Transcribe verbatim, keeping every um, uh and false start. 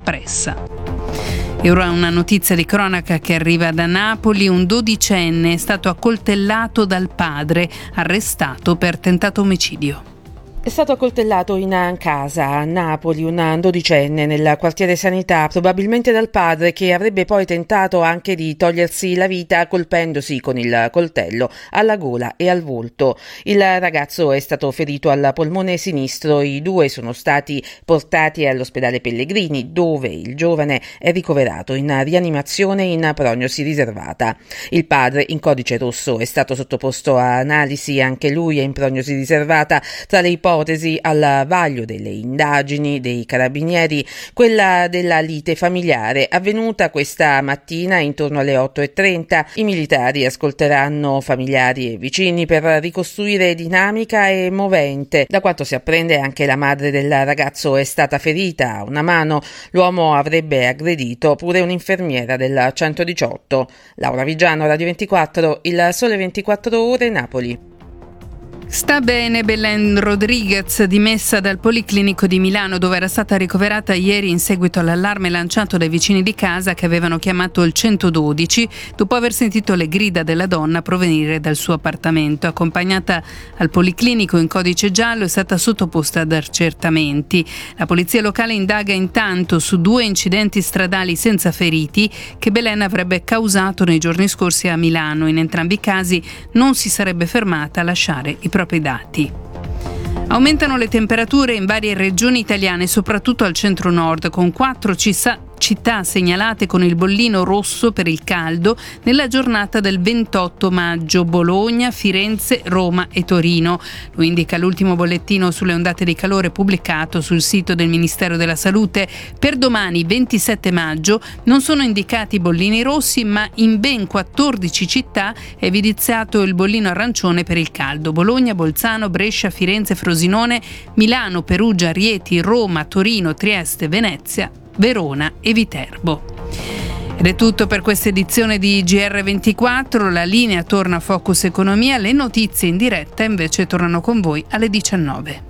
soppressa. E ora una notizia di cronaca che arriva da Napoli. Un dodicenne è stato accoltellato dal padre, arrestato per tentato omicidio. È stato accoltellato in casa a Napoli un dodicenne nel quartiere Sanità, probabilmente dal padre, che avrebbe poi tentato anche di togliersi la vita colpendosi con il coltello alla gola e al volto. Il ragazzo è stato ferito al polmone sinistro, i due sono stati portati all'ospedale Pellegrini, dove il giovane è ricoverato in rianimazione in prognosi riservata. Il padre, in codice rosso, è stato sottoposto a analisi, anche lui è in prognosi riservata. Tra le ipotesi al vaglio delle indagini dei carabinieri quella della lite familiare avvenuta questa mattina intorno alle otto e trenta. I militari ascolteranno familiari e vicini per ricostruire dinamica e movente. Da quanto si apprende, anche la madre del ragazzo è stata ferita a una mano. L'uomo avrebbe aggredito pure un'infermiera del centodiciotto. Laura Vigiano, Radio ventiquattro, Il Sole ventiquattro Ore, Napoli. Sta bene Belen Rodriguez, dimessa dal Policlinico di Milano, dove era stata ricoverata ieri in seguito all'allarme lanciato dai vicini di casa che avevano chiamato il centododici dopo aver sentito le grida della donna provenire dal suo appartamento. Accompagnata al Policlinico in codice giallo, è stata sottoposta ad accertamenti. La polizia locale indaga intanto su due incidenti stradali senza feriti che Belen avrebbe causato nei giorni scorsi a Milano. In entrambi i casi non si sarebbe fermata a lasciare i propri dati. Aumentano le temperature in varie regioni italiane, soprattutto al centro-nord, con quattro città città segnalate con il bollino rosso per il caldo nella giornata del ventotto maggio: Bologna, Firenze, Roma e Torino. Lo indica l'ultimo bollettino sulle ondate di calore pubblicato sul sito del Ministero della Salute. Per domani, ventisette maggio, non sono indicati bollini rossi, ma in ben quattordici città è evidenziato il bollino arancione per il caldo: Bologna, Bolzano, Brescia, Firenze, Frosinone, Milano, Perugia, Rieti, Roma, Torino, Trieste, Venezia, Verona e Viterbo. Ed è tutto per questa edizione di G R ventiquattro. La linea torna a Focus Economia. Le notizie in diretta invece tornano con voi alle diciannove.